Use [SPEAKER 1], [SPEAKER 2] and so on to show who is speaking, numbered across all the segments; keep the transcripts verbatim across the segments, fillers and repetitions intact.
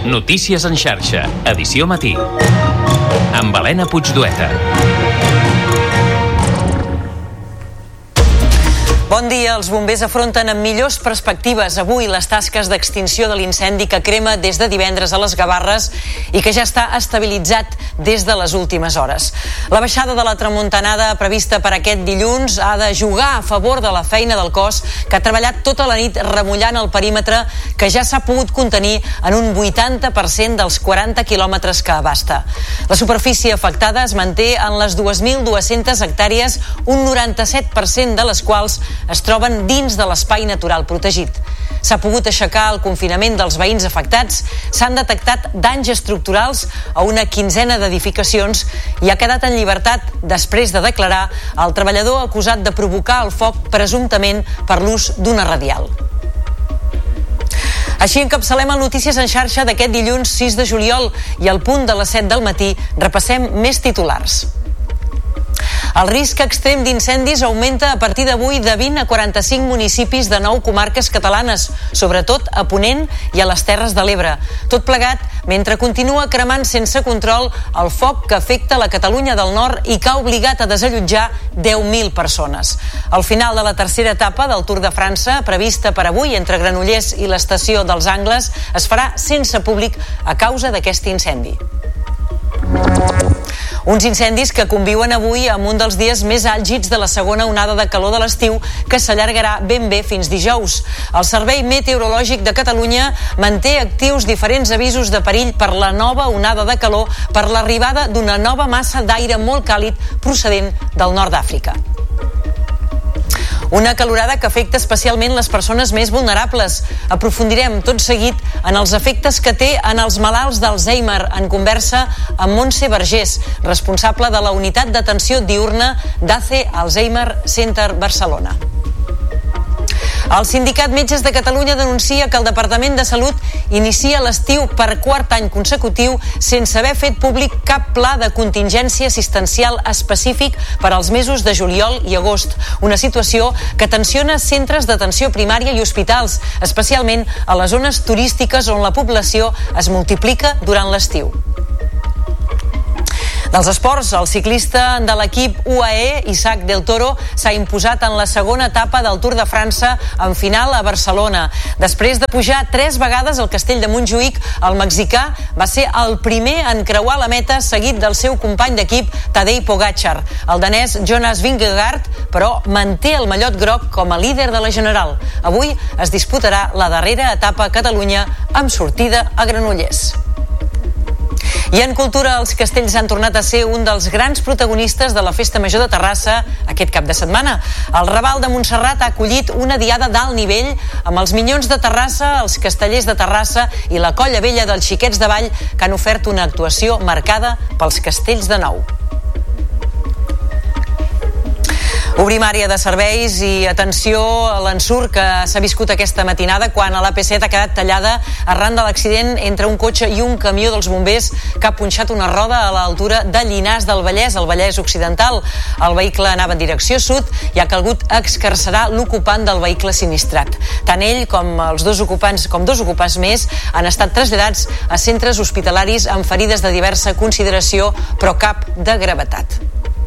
[SPEAKER 1] Notícies en xarxa, edició matí. Amb Helena Puigdueta.
[SPEAKER 2] Bon dia. Els bombers afronten amb millors perspectives avui les tasques d'extinció de l'incendi que crema des de divendres a les Gavarres i que ja està estabilitzat des de les últimes hores. La baixada de la tramuntanada prevista per aquest dilluns ha de jugar a favor de la feina del cos, que ha treballat tota la nit remullant el perímetre, que ja s'ha pogut contenir en un vuitanta per cent dels quaranta quilòmetres que abasta. La superfície afectada es manté en les dos mil dues-centes hectàrees, un noranta-set per cent de les quals es troben dins de l'espai natural protegit. S'ha pogut aixecar el confinament dels veïns afectats, s'han detectat danys estructurals a una quinzena d'edificacions i ha quedat en llibertat, després de declarar, el treballador acusat de provocar el foc presumptament per l'ús d'una radial. Així encapçalem el Notícies en xarxa d'aquest dilluns sis de juliol i al punt de les set del matí repassem més titulars. El risc extrem d'incendis augmenta a partir d'avui de vint a quaranta-cinc municipis de nou comarques catalanes, sobretot a Ponent i a les Terres de l'Ebre. Tot plegat mentre continua cremant sense control el foc que afecta la Catalunya del Nord i que ha obligat a desallotjar deu mil persones. Al final de la tercera etapa del Tour de França, prevista per avui entre Granollers i l'estació dels Angles, es farà sense públic a causa d'aquest incendi. Uns incendis que conviuen avui amb un dels dies més àlgids de la segona onada de calor de l'estiu, que s'allargarà ben bé fins dijous. El Servei Meteorològic de Catalunya manté actius diferents avisos de perill per la nova onada de calor per l'arribada d'una nova massa d'aire molt càlid procedent del nord d'Àfrica. Una calorada que afecta especialment les persones més vulnerables. Aprofundirem tot seguit en els efectes que té en els malalts d'Alzheimer en conversa amb Montse Vergés, responsable de la unitat d'atenció diurna d'A C E Alzheimer Center Barcelona. El Sindicat Metges de Catalunya denuncia que el Departament de Salut inicia l'estiu per quart any consecutiu sense haver fet públic cap pla de contingència assistencial específic per als mesos de juliol i agost, una situació que tensiona centres d'atenció primària i hospitals, especialment a les zones turístiques on la població es multiplica durant l'estiu. Dels esports, el ciclista de l'equip U A E, Isaac del Toro, s'ha imposat en la segona etapa del Tour de França en final a Barcelona. Després de pujar tres vegades al castell de Montjuïc, el mexicà va ser el primer en creuar la meta, seguit del seu company d'equip Tadej Pogačar. El danès Jonas Vingegaard, però, manté el mallot groc com a líder de la general. Avui es disputarà la darrera etapa a Catalunya amb sortida a Granollers. I en cultura, els castells han tornat a ser un dels grans protagonistes de la Festa Major de Terrassa aquest cap de setmana. El Raval de Montserrat ha acollit una diada d'alt nivell amb els Minyons de Terrassa, els Castellers de Terrassa i la Colla Vella dels Xiquets de Vall, que han ofert una actuació marcada pels castells de nou. Obrim àrea de serveis i atenció a l'ensurt que s'ha viscut aquesta matinada quan a l'A P set ha quedat tallada arran de l'accident entre un cotxe i un camió dels bombers que ha punxat una roda a l'altura de Llinars del Vallès, al Vallès Occidental. El vehicle anava en direcció sud i ha calgut excarcerar l'ocupant del vehicle sinistrat. Tant ell com els dos ocupants, com dos ocupants més, han estat traslladats a centres hospitalaris amb ferides de diversa consideració, però cap de gravetat.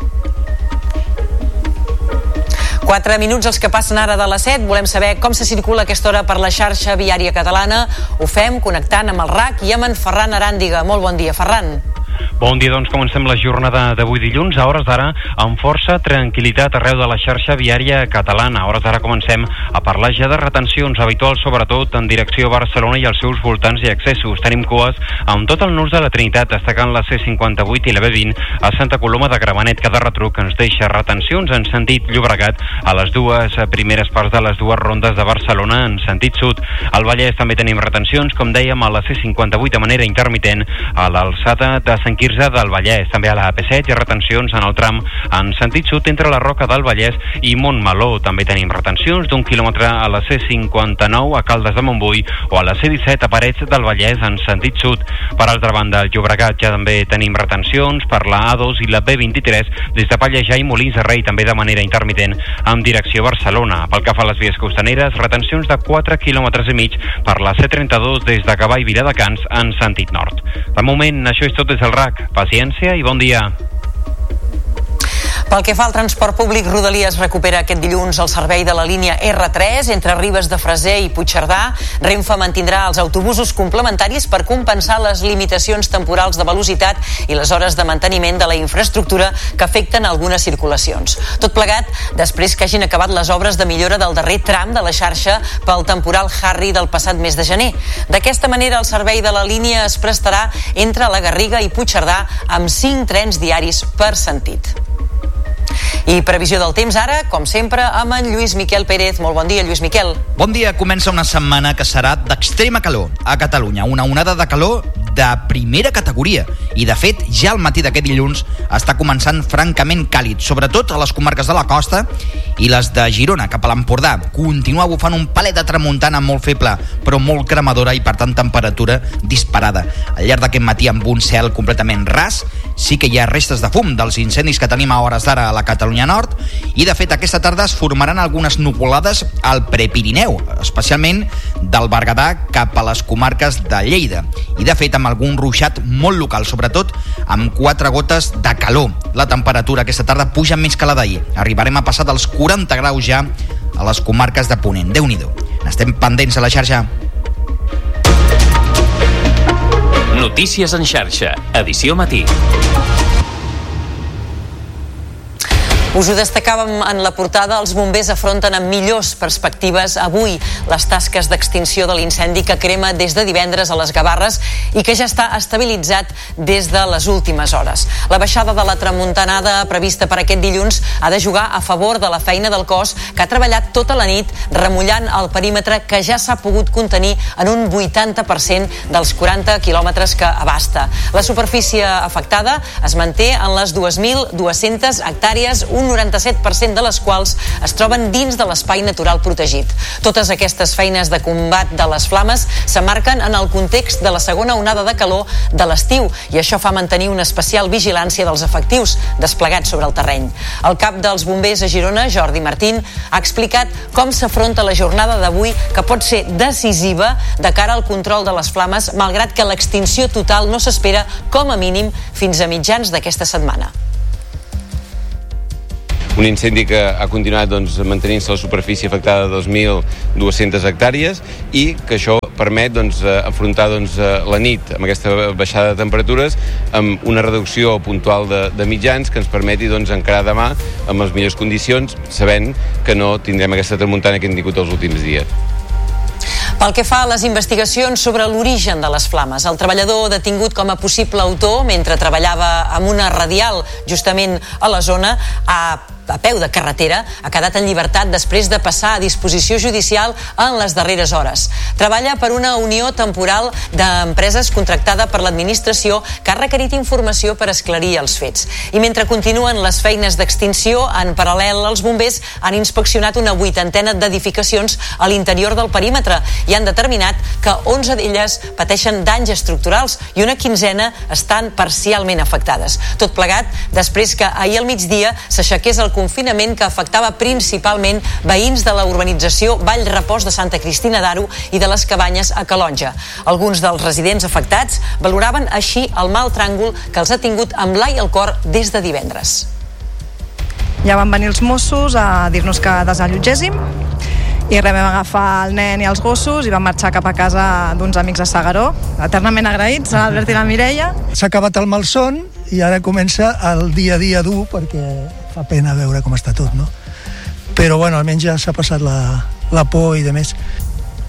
[SPEAKER 2] Quatre minuts els que passen ara de les set. Volem saber com se circula a aquesta hora per la xarxa viària catalana. Ho fem connectant amb el R A C i amb en Ferran Aràndiga. Molt bon dia, Ferran.
[SPEAKER 3] Bon dia, doncs comencem la jornada d'avui dilluns, a hores d'ara, amb força tranquil·litat arreu de la xarxa viària catalana. A hores d'ara comencem a parlar ja de retencions habituals, sobretot en direcció a Barcelona i els seus voltants i accessos. Tenim cues amb tot el nus de la Trinitat, destacant la C cinquanta-vuit i la B vint a Santa Coloma de Gramenet. Cada retruc ens deixa retencions en sentit Llobregat a les dues primeres parts de les dues rondes de Barcelona en sentit sud. Al Vallès també tenim retencions, com dèiem, a la C cinquanta-vuit de manera intermitent a l'alçada de Sant Quirze del Vallès. També a la A P set hi ha retencions en el tram en sentit sud entre la Roca del Vallès i Montmeló. També tenim retencions d'un quilòmetre a la C cinquanta-nou a Caldes de Montbui o a la C disset a Parets del Vallès en sentit sud. Per altra banda, al Llobregat ja també tenim retencions per la A dos i la B vint-i-tres des de Pallejà i Molins de Rei, també de manera intermitent en direcció a Barcelona. Pel que fa a les vies costaneres, retencions de quatre quilòmetres i mig per la C trenta-dos des de Gavà i Viladecans en sentit nord. De moment, això és tot des del R A C. Paciència i bon dia.
[SPEAKER 2] Pel que fa al transport públic, Rodalies recupera aquest dilluns el servei de la línia R tres entre Ribes de Freser i Puigcerdà. Renfe mantindrà els autobusos complementaris per compensar les limitacions temporals de velocitat i les hores de manteniment de la infraestructura que afecten algunes circulacions. Tot plegat, després que hagin acabat les obres de millora del darrer tram de la xarxa pel temporal Harry del passat mes de gener. D'aquesta manera, el servei de la línia es prestarà entre la Garriga i Puigcerdà amb cinc trens diaris per sentit. I previsió del temps ara, com sempre, amb en Lluís Miquel Pérez. Molt bon dia, Lluís Miquel.
[SPEAKER 4] Bon dia. Comença una setmana que serà d'extrema calor a Catalunya. Una onada de calor de primera categoria. I, de fet, ja al matí d'aquest dilluns està començant francament càlid, sobretot a les comarques de la costa i les de Girona, cap a l'Empordà. Continua bufant un palet de tramuntana molt feble, però molt cremadora i, per tant, temperatura disparada. Al llarg d'aquest matí, amb un cel completament ras, sí que hi ha restes de fum dels incendis que tenim a hores d'ara a la Catalunya Nord, i de fet aquesta tarda es formaran algunes nuvolades al Prepirineu, especialment del Berguedà cap a les comarques de Lleida, i de fet amb algun ruixat molt local, sobretot amb quatre gotes de calor. La temperatura aquesta tarda puja més que la d'ahir, arribarem a passar dels quaranta graus ja a les comarques de Ponent. Déu-n'hi-do, n'estem pendents a la xarxa.
[SPEAKER 1] Notícies en xarxa, edició matí.
[SPEAKER 2] Us ho destacàvem en la portada, els bombers afronten amb millors perspectives avui les tasques d'extinció de l'incendi que crema des de divendres a les Gavarres i que ja està estabilitzat des de les últimes hores. La baixada de la tramuntanada prevista per aquest dilluns ha de jugar a favor de la feina del cos, que ha treballat tota la nit remullant el perímetre que ja s'ha pogut contenir en un vuitanta per cent dels quaranta quilòmetres que abasta. La superfície afectada es manté en les dos mil dues-centes hectàrees, un noranta-set per cent de les quals es troben dins de l'espai natural protegit. Totes aquestes feines de combat de les flames s'emmarquen en el context de la segona onada de calor de l'estiu i això fa mantenir una especial vigilància dels efectius desplegats sobre el terreny. El cap dels bombers a Girona, Jordi Martín, ha explicat com s'afronta la jornada d'avui, que pot ser decisiva de cara al control de les flames, malgrat que l'extinció total no s'espera com a mínim fins a mitjans d'aquesta setmana.
[SPEAKER 5] Un incendi que ha continuat doncs, mantenint-se la superfície afectada de dos mil dues-centes hectàrees i que això permet doncs, afrontar doncs, la nit amb aquesta baixada de temperatures amb una reducció puntual de, de mitjans que ens permeti doncs, encarar demà amb les millors condicions, sabent que no tindrem aquesta tramuntana que hem tingut els últims dies.
[SPEAKER 2] Pel que fa a les investigacions sobre l'origen de les flames, el treballador detingut com a possible autor mentre treballava amb una radial justament a la zona ha a peu de carretera, ha quedat en llibertat després de passar a disposició judicial en les darreres hores. Treballa per una unió temporal d'empreses contractada per l'administració que ha requerit informació per esclarir els fets. I mentre continuen les feines d'extinció, en paral·lel els bombers han inspeccionat una vuitantena d'edificacions a l'interior del perímetre i han determinat que onze d'elles pateixen danys estructurals i una quinzena estan parcialment afectades. Tot plegat, després que ahir al migdia s'aixequés el confinament que afectava principalment veïns de la urbanització Vall Repòs de Santa Cristina d'Aro i de les Cabanyes a Calonja. Alguns dels residents afectats valoraven així el mal tràngol que els ha tingut amb l'ai al cor des de divendres.
[SPEAKER 6] Ja van venir els Mossos a dir-nos que desallotgéssim i res, vam agafar el nen i els gossos i vam marxar cap a casa d'uns amics a S'Agaró, eternament agraïts a l'Albert i la Mireia.
[SPEAKER 7] S'ha acabat el malson i ara comença el dia a dia dur perquè fa pena veure com està tot, no? Però bueno, almenys ja s'ha passat la, la por i de més.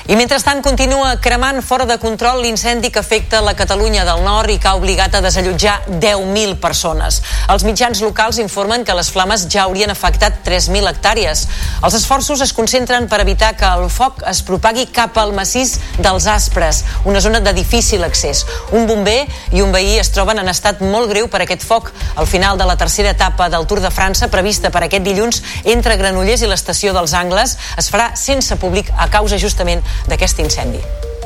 [SPEAKER 2] I mentrestant continua cremant fora de control l'incendi que afecta la Catalunya del Nord i que ha obligat a desallotjar deu mil persones. Els mitjans locals informen que les flames ja haurien afectat tres mil hectàrees. Els esforços es concentren per evitar que el foc es propagui cap al massís dels Aspres, una zona de difícil accés. Un bomber i un veí es troben en estat molt greu per aquest foc. Al final de la tercera etapa del Tour de França, prevista per aquest dilluns, entre Granollers i l'estació dels Angles, es farà sense públic a causa justament d'aquest incendi.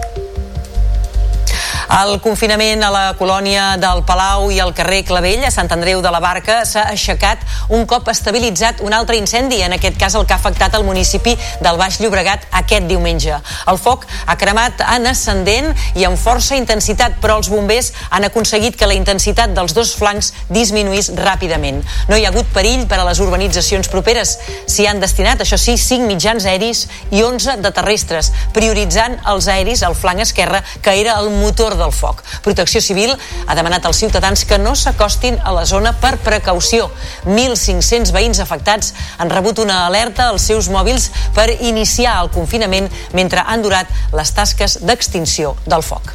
[SPEAKER 2] El confinament a la colònia del Palau i al carrer Clavell, a Sant Andreu de la Barca, s'ha aixecat un cop estabilitzat un altre incendi, en aquest cas el que ha afectat el municipi del Baix Llobregat aquest diumenge. El foc ha cremat en ascendent i amb força intensitat, però els bombers han aconseguit que la intensitat dels dos flancs disminuís ràpidament. No hi ha hagut perill per a les urbanitzacions properes. S'hi han destinat, això sí, cinc mitjans aeris i onze de terrestres, prioritzant els aeris al flanc esquerre, que era el motor del foc. Protecció Civil ha demanat als ciutadans que no s'acostin a la zona per precaució. mil cinc-cents veïns afectats han rebut una alerta als seus mòbils per iniciar el confinament mentre han durat les tasques d'extinció del foc.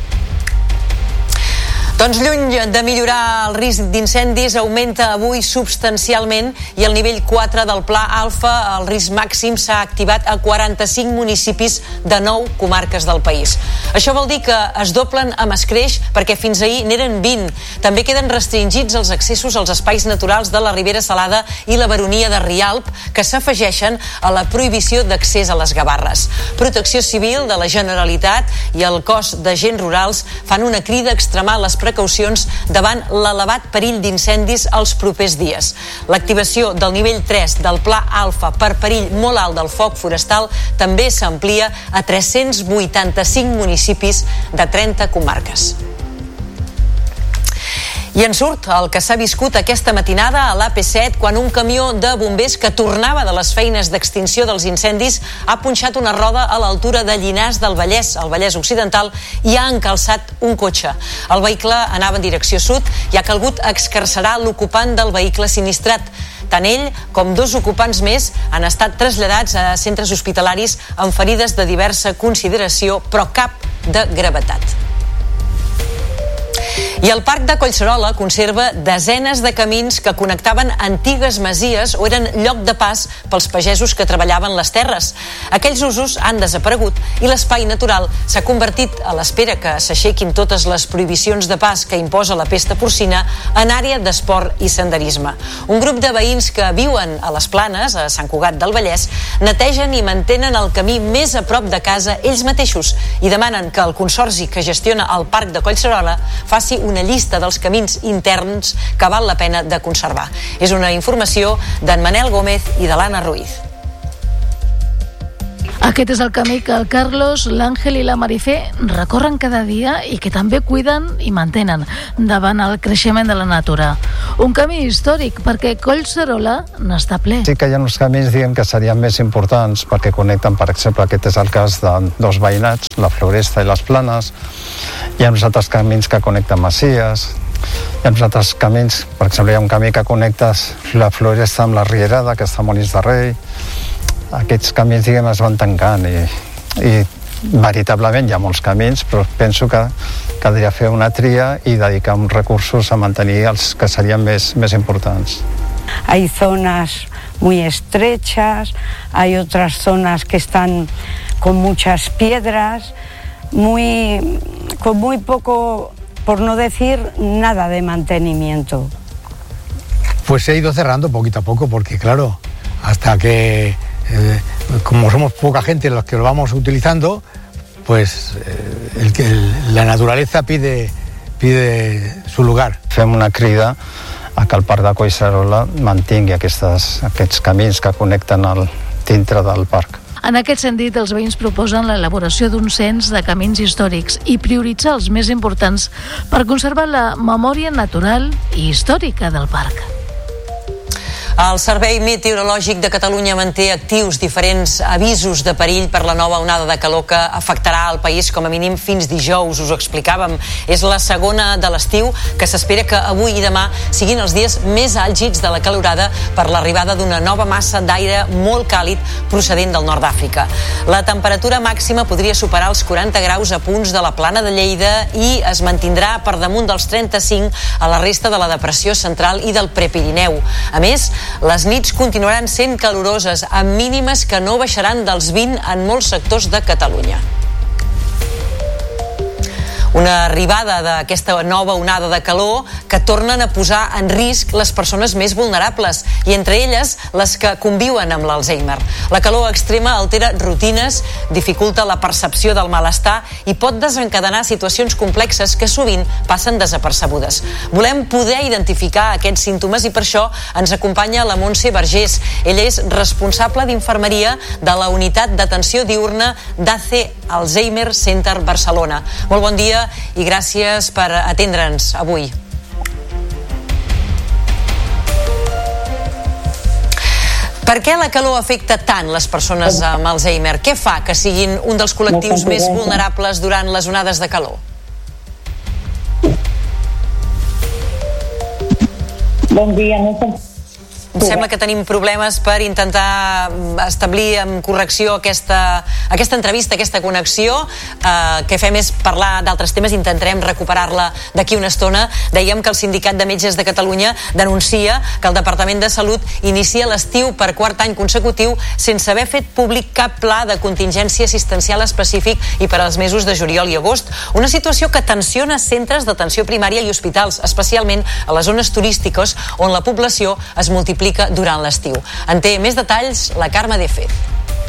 [SPEAKER 2] Doncs lluny de millorar el risc d'incendis, augmenta avui substancialment i el nivell quatre del Pla Alfa, el risc màxim, s'ha activat a quaranta-cinc municipis de nou comarques del país. Això vol dir que es doblen amb escreix perquè fins ahir n'eren vint. També queden restringits els accessos als espais naturals de la Ribera Salada i la Baronia de Rialp, que s'afegeixen a la prohibició d'accés a les Gavarres. Protecció Civil de la Generalitat i el cos d'agents rurals fan una crida a extremar les precaucions davant l'elevat perill d'incendis els propers dies. L'activació del nivell tres del Pla Alfa per perill molt alt del foc forestal també s'amplia a tres-cents vuitanta-cinc municipis de trenta comarques. I en surt el que s'ha viscut aquesta matinada a l'A P set quan un camió de bombers que tornava de les feines d'extinció dels incendis ha punxat una roda a l'altura de Llinars del Vallès, al Vallès Occidental, i ha encalçat un cotxe. El vehicle anava en direcció sud i ha calgut excarcerar l'ocupant del vehicle sinistrat. Tant ell com dos ocupants més han estat traslladats a centres hospitalaris amb ferides de diversa consideració, però cap de gravetat. I el Parc de Collserola conserva desenes de camins que connectaven antigues masies o eren lloc de pas pels pagesos que treballaven les terres. Aquells usos han desaparegut i l'espai natural s'ha convertit, a l'espera que s'aixequin totes les prohibicions de pas que imposa la pesta porcina, en àrea d'esport i senderisme. Un grup de veïns que viuen a les Planes, a Sant Cugat del Vallès, netegen i mantenen el camí més a prop de casa ells mateixos i demanen que el consorci que gestiona el Parc de Collserola faci una llista dels camins interns que val la pena de conservar. És una informació d'en Manel Gómez i de l'Anna Ruiz.
[SPEAKER 8] Aquest és el camí que el Carlos, l'Àngel i la Marifé recorren cada dia i que també cuiden i mantenen davant el creixement de la natura. Un camí històric perquè Collserola n'està ple.
[SPEAKER 9] Sí que hi ha uns camins, diguem, que serien més importants perquè connecten, per exemple, aquest és el cas de dos veïnats, la Floresta i les Planes. Hi ha uns altres camins que connecten masies. Hi ha uns altres camins, per exemple, hi ha un camí que connecta la Floresta amb la Rierada, que està a Molins de Rei. Aquests camins, diguem, es van tancant i, i veritablement hi ha molts camins, però penso que caldria fer una tria y dedicar uns recursos a mantenir els que serien més, més importants.
[SPEAKER 10] Hay zonas muy estrechas, hay otras zonas que están con muchas piedras, muy, con muy poco, por no decir nada de mantenimiento.
[SPEAKER 11] Pues se ha ido cerrando poquito a poco porque, claro, hasta que, eh, como somos poca gente los que lo vamos utilizando, pues eh, el, el, la naturaleza pide, pide su lugar.
[SPEAKER 9] Fem una crida a que el Parc de Collserola mantingui aquestes, aquests camins que connecten el, dintre del parc.
[SPEAKER 8] En aquest sentit, els veïns proposen l'elaboració d'un cens de camins històrics i prioritzar els més importants per conservar la memòria natural i històrica del parc.
[SPEAKER 2] El Servei Meteorològic de Catalunya manté actius diferents avisos de perill per la nova onada de calor que afectarà el país com a mínim fins dijous, us ho explicàvem. És la segona de l'estiu, que s'espera que avui i demà siguin els dies més àlgids de la calorada per l'arribada d'una nova massa d'aire molt càlid procedent del nord d'Àfrica. La temperatura màxima podria superar els quaranta graus a punts de la Plana de Lleida i es mantindrà per damunt dels trenta-cinc a la resta de la depressió central i del Prepirineu. A més, les nits continuaran sent caloroses, amb mínimes que no baixaran dels vint en molts sectors de Catalunya. Una arribada d'aquesta nova onada de calor que tornen a posar en risc les persones més vulnerables i entre elles les que conviuen amb l'Alzheimer. La calor extrema altera rutines, dificulta la percepció del malestar i pot desencadenar situacions complexes que sovint passen desapercebudes. Volem poder identificar aquests símptomes i per això ens acompanya la Montse Vergés. Ella és responsable d'infermeria de la unitat d'atenció diurna d'A C Alzheimer Center Barcelona. Molt bon dia i gràcies per atendre'ns avui. Per què la calor afecta tant les persones amb Alzheimer? Què fa que siguin un dels col·lectius més vulnerables durant les onades de calor?
[SPEAKER 12] Bon dia, no sé.
[SPEAKER 2] Em sembla que tenim problemes per intentar establir amb correcció aquesta, aquesta entrevista, aquesta connexió. Eh, que fem és parlar d'altres temes, intentarem recuperar-la d'aquí una estona. Dèiem que el Sindicat de Metges de Catalunya denuncia que el Departament de Salut inicia l'estiu per quart any consecutiu sense haver fet públic cap pla de contingència assistencial específic i per als mesos de juliol i agost. Una situació que tensiona centres d'atenció primària i hospitals, especialment a les zones turístiques on la població es multiplica durant l'estiu. En té més detalls la Carme de Fez.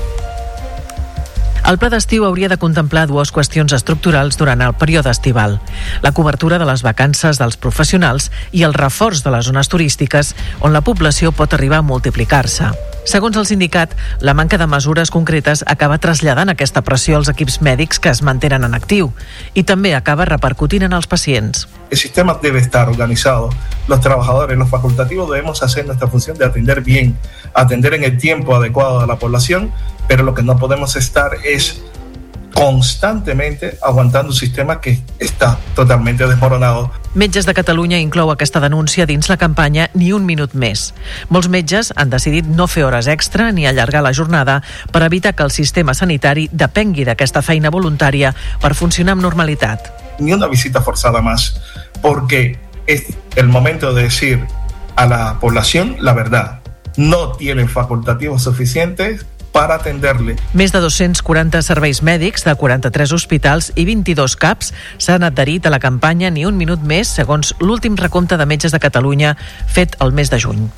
[SPEAKER 13] El pla d'estiu hauria de contemplar dues qüestions estructurals durant el període estival: la cobertura de les vacances dels professionals i el reforç de les zones turístiques on la població pot arribar a multiplicar-se. Segons el sindicat, la manca de mesures concretes acaba traslladant aquesta pressió als equips mèdics que es mantenen en actiu i també acaba repercutint en els pacients.
[SPEAKER 14] El sistema debe estar organizado. Los trabajadores, los facultativos debemos hacer nuestra función de atender bien, atender en el tiempo adecuado a la población, pero lo que no podemos estar es constantemente aguantando un sistema que està totalmente desmoronado.
[SPEAKER 13] Metges de Catalunya inclou aquesta denúncia dins la campanya Ni un minut més. Molts metges han decidit no fer hores extra ni allargar la jornada per evitar que el sistema sanitari depengui d'aquesta feina voluntària per funcionar amb normalitat.
[SPEAKER 14] Ni una visita forzada más, porque es el momento de decir a la población la verdad. No tienen facultativos suficientes per atender-le.
[SPEAKER 13] Més de dos-cents quaranta serveis mèdics de quaranta-tres hospitals i vint-i-dos C A Ps s'han adherit a la campanya Ni un minut més, segons l'últim recompte de metges de Catalunya fet el mes de juny.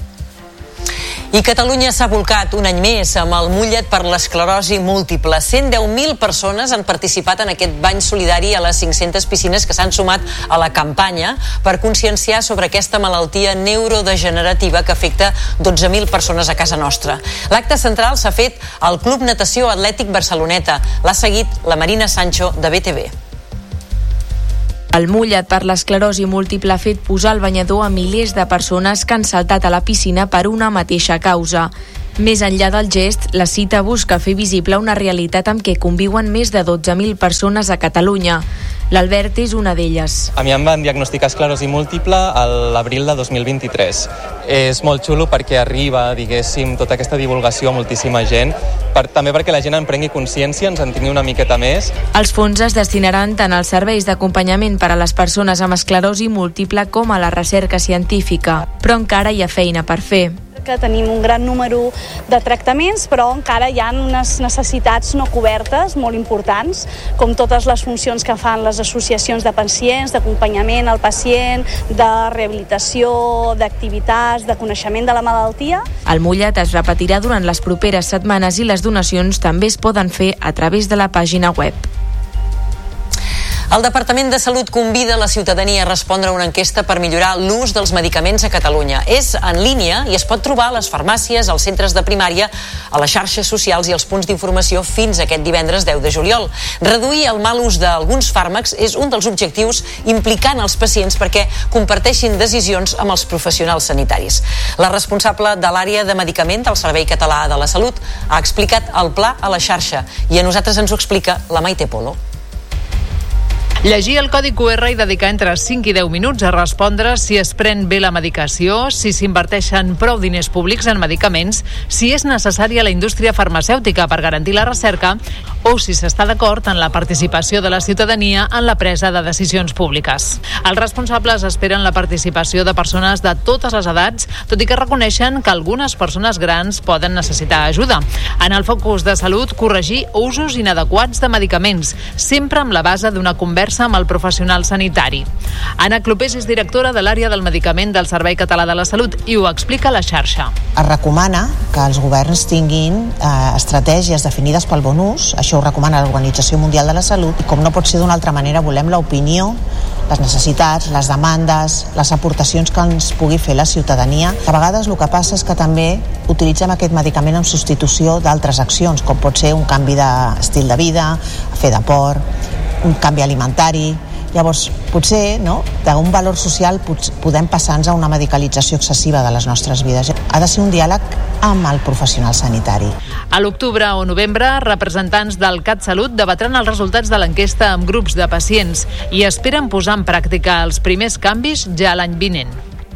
[SPEAKER 2] I Catalunya s'ha volcat un any més amb el Mullet per l'esclerosi múltiple. cent deu mil persones han participat en aquest bany solidari a les cinc-centes piscines que s'han sumat a la campanya per conscienciar sobre aquesta malaltia neurodegenerativa que afecta dotze mil persones a casa nostra. L'acte central s'ha fet al Club Natació Atlètic Barceloneta. L'ha seguit la Marina Sancho de B T V.
[SPEAKER 15] El Mullet per l'esclerosi múltiple ha fet posar el banyador a milers de persones que han saltat a la piscina per una mateixa causa. Més enllà del gest, la cita busca fer visible una realitat amb què conviuen més de dotze mil persones a Catalunya. L'Albert és una d'elles.
[SPEAKER 16] A mi em van diagnosticar esclerosi múltiple a l'abril de dos mil vint-i-tres. És molt xulo perquè arriba, diguéssim, tota aquesta divulgació a moltíssima gent, per, també perquè la gent en prengui consciència, ens en tingui una miqueta més.
[SPEAKER 15] Els fons es destinaran tant als serveis d'acompanyament per a les persones amb esclerosi múltiple com a la recerca científica, però encara hi ha feina per fer.
[SPEAKER 17] Que tenim un gran número de tractaments, però encara hi ha unes necessitats no cobertes molt importants, com totes les funcions que fan les associacions de pacients, d'acompanyament al pacient, de rehabilitació, d'activitats, de coneixement de la malaltia.
[SPEAKER 15] El Mullet es repetirà durant les properes setmanes i les donacions també es poden fer a través de la pàgina web.
[SPEAKER 2] El Departament de Salut convida la ciutadania a respondre a una enquesta per millorar l'ús dels medicaments a Catalunya. És en línia i es pot trobar a les farmàcies, als centres de primària, a les xarxes socials i als punts d'informació fins aquest divendres deu de juliol. Reduir el mal ús d'alguns fàrmacs és un dels objectius implicant els pacients perquè comparteixin decisions amb els professionals sanitaris. La responsable de l'àrea de medicament del Servei Català de la Salut ha explicat el pla a la xarxa i a nosaltres ens ho explica la Maite Polo.
[SPEAKER 18] Llegir el codi cu erre i dedicar entre cinc i deu minuts a respondre si es pren bé la medicació, si s'inverteixen prou diners públics en medicaments, si és necessària la indústria farmacèutica per garantir la recerca o si s'està d'acord en la participació de la ciutadania en la presa de decisions públiques. Els responsables esperen la participació de persones de totes les edats, tot i que reconeixen que algunes persones grans poden necessitar ajuda. En el focus de salut, corregir usos inadequats de medicaments, sempre amb la base d'una conversa amb el professional sanitari. Anna Clopés és directora de l'àrea del medicament del Servei Català de la Salut i ho explica a la xarxa.
[SPEAKER 19] Es recomana que els governs tinguin eh, estratègies definides pel bon ús, això ho recomana l'Organització Mundial de la Salut, i com no pot ser d'una altra manera, volem l'opinió, les necessitats, les demandes, les aportacions que ens pugui fer la ciutadania. A vegades el que passa és que també utilitzem aquest medicament en substitució d'altres accions, com pot ser un canvi d'estil de vida, fer d'esport, un canvi alimentari. Llavors, potser, no, d'un valor social podem passar-nos a una medicalització excessiva de les nostres vides. Ha de ser un diàleg amb el professional sanitari.
[SPEAKER 18] A l'octubre o novembre, representants del CatSalut debatran els resultats de l'enquesta amb grups de pacients i esperen posar en pràctica els primers canvis ja l'any vinent.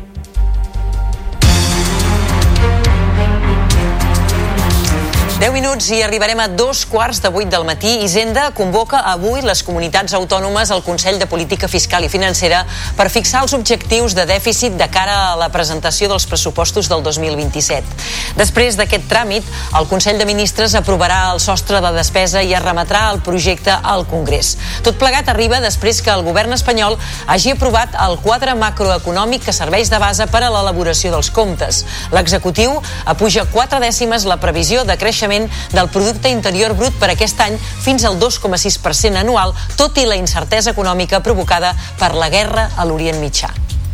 [SPEAKER 2] deu minuts i arribarem a dos quarts de vuit del matí. Hisenda convoca avui les comunitats autònomes al Consell de Política Fiscal i Financera per fixar els objectius de dèficit de cara a la presentació dels pressupostos del dos mil vint-i-set. Després d'aquest tràmit, el Consell de Ministres aprovarà el sostre de despesa i es remetrà el projecte al Congrés. Tot plegat arriba després que el govern espanyol hagi aprovat el quadre macroeconòmic que serveix de base per a l'elaboració dels comptes. L'executiu apuja quatre dècimes la previsió de creixement del producte interior brut per aquest any fins al dos coma sis per cent anual, tot i la incertesa econòmica provocada per la guerra a l'Orient Mitjà.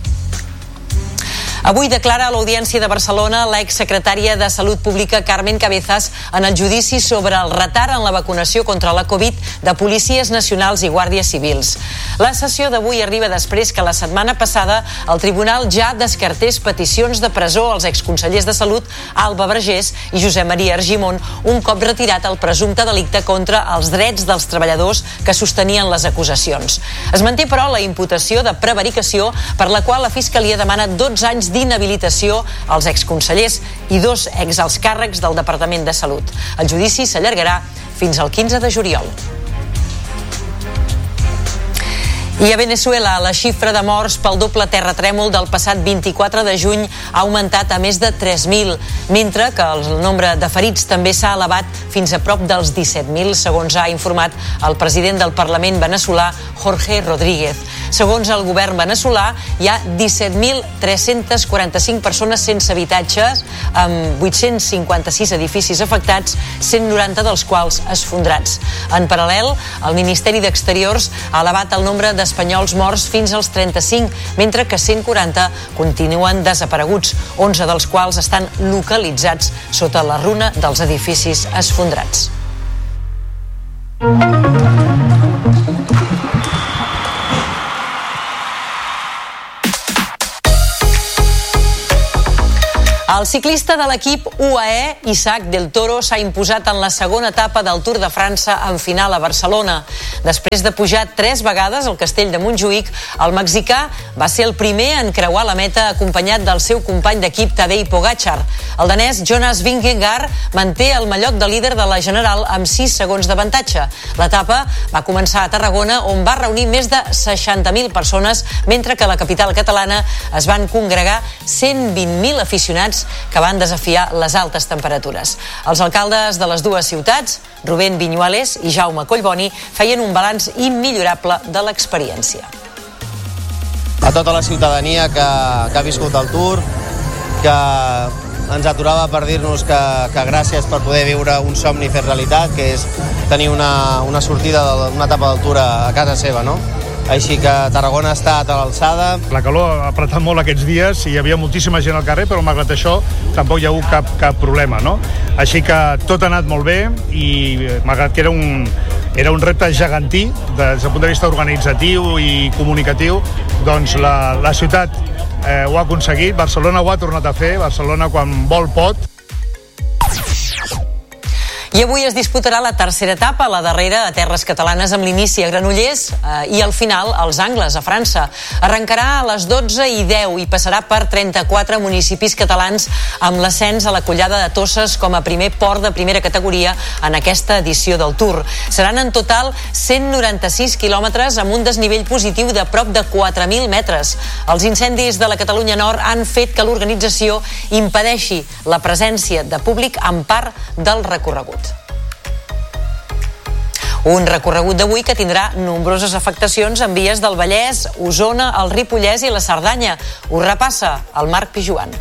[SPEAKER 2] Avui declara a l'Audiència de Barcelona l'exsecretària de Salut Pública Carmen Cabezas en el judici sobre el retard en la vacunació contra la Covid de policies nacionals i guàrdies civils. La sessió d'avui arriba després que la setmana passada el tribunal ja descartés peticions de presó als exconsellers de Salut Alba Vergés i Josep Maria Argimon un cop retirat el presumpte delicte contra els drets dels treballadors que sostenien les acusacions. Es manté, però, la imputació de prevaricació per la qual la Fiscalia demana dotze anys d'inhabilitació als exconsellers i dos exalts càrrecs del Departament de Salut. El judici s'allargarà fins al quinze de juliol. I a Venezuela, la xifra de morts pel doble terratrèmol del passat vint-i-quatre de juny ha augmentat a més de tres mil, mentre que el nombre de ferits també s'ha elevat fins a prop dels disset mil, segons ha informat el president del Parlament veneçolà, Jorge Rodríguez. Segons el govern veneçolà, hi ha disset mil tres-cents quaranta-cinc persones sense habitatges, amb vuit-cents cinquanta-sis edificis afectats, cent noranta dels quals esfondrats. En paral·lel, el Ministeri d'Exteriors ha elevat el nombre de espanyols morts fins als trenta-cinc, mentre que cent quaranta continuen desapareguts, onze dels quals estan localitzats sota la runa dels edificis esfondrats. El ciclista de l'equip U A E, Isaac del Toro, s'ha imposat en la segona etapa del Tour de França en final a Barcelona. Després de pujar tres vegades al castell de Montjuïc, el mexicà va ser el primer en creuar la meta acompanyat del seu company d'equip Tadej Pogačar. El danès Jonas Vingegaard manté el mallot de líder de la general amb sis segons d'avantatge. L'etapa va començar a Tarragona, on va reunir més de seixanta mil persones, mentre que a la capital catalana es van congregar cent vint mil aficionats que van desafiar les altes temperatures. Els alcaldes de les dues ciutats, Rubén Viñuales i Jaume Collboni, feien un balanç immillorable de l'experiència.
[SPEAKER 20] A tota la ciutadania que, que ha viscut el Tour, que ens aturava per dir-nos que, que gràcies per poder viure un somni fet realitat, que és tenir una, una sortida d'una etapa d'altura a casa seva, no? Així que Tarragona ha estat a l'alçada.
[SPEAKER 21] La calor ha apretat molt aquests dies i hi havia moltíssima gent al carrer, però malgrat això tampoc hi ha hagut cap, cap problema, no? Així que tot ha anat molt bé i malgrat que era un, era un repte gegantí des del punt de vista organitzatiu i comunicatiu, doncs la, la ciutat eh, ho ha aconseguit, Barcelona ho ha tornat a fer, Barcelona quan vol pot.
[SPEAKER 2] I avui es disputarà la tercera etapa, la darrera a terres catalanes, amb l'inici a Granollers eh, i al final als Angles, a França. Arrencarà a les dotze i deu i passarà per trenta-quatre municipis catalans amb l'ascens a la Collada de Toses com a primer port de primera categoria en aquesta edició del Tour. Seran en total cent noranta-sis quilòmetres amb un desnivell positiu de prop de quatre mil metres. Els incendis de la Catalunya Nord han fet que l'organització impedeixi la presència de públic en part del recorregut. Un recorregut d'avui que tindrà nombroses afectacions en vies del Vallès, Osona, el Ripollès i la Cerdanya. Ho repassa el Marc Pijuan.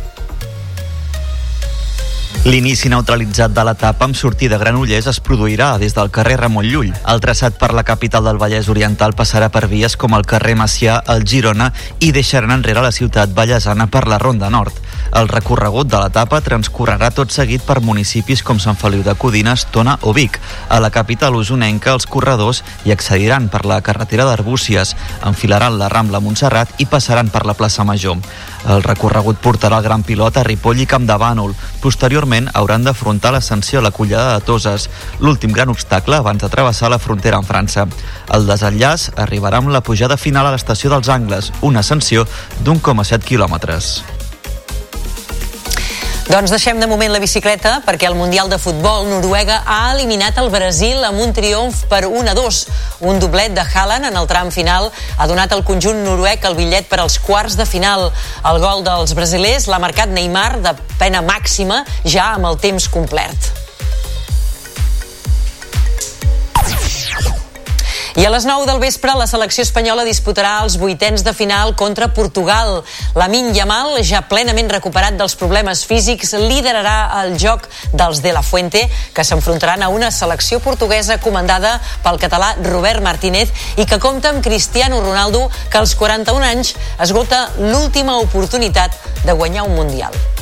[SPEAKER 22] L'inici neutralitzat de l'etapa amb sortida a Granollers es produirà des del carrer Ramon Llull. El traçat per la capital del Vallès Oriental passarà per vies com el carrer Macià, el Girona i deixaran enrere la ciutat vallesana per la Ronda Nord. El recorregut de l'etapa transcorrerà tot seguit per municipis com Sant Feliu de Codines, Tona o Vic. A la capital osonenca, els corredors hi accediran per la carretera d'Arbúcies, enfilaran la Rambla Montserrat i passaran per la plaça Major. El recorregut portarà el Gran Pilot a Ripoll i Campdevànol. Posteriorment hauran d'afrontar l'ascensió a la Collada de Toses, l'últim gran obstacle abans de travessar la frontera amb França. El desenllaç arribarà amb la pujada final a l'estació dels Angles, una ascensió d'un coma set quilòmetres.
[SPEAKER 2] Doncs deixem de moment la bicicleta perquè el Mundial de Futbol Noruega ha eliminat el Brasil amb un triomf per un a dos. Un doblet de Haaland en el tram final ha donat al conjunt noruec el bitllet per als quarts de final. El gol dels brasilers l'ha marcat Neymar de pena màxima ja amb el temps complert. I a les nou del vespre la selecció espanyola disputarà els vuitens de final contra Portugal. Lamine Yamal, ja plenament recuperat dels problemes físics, liderarà el joc dels De La Fuente, que s'enfrontaran a una selecció portuguesa comandada pel català Robert Martínez i que compta amb Cristiano Ronaldo, que als quaranta-un anys esgota l'última oportunitat de guanyar un Mundial.